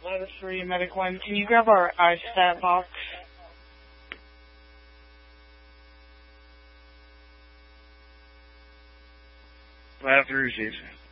Letter 3, Medic 1. Can you grab our iStat box? I have to receive.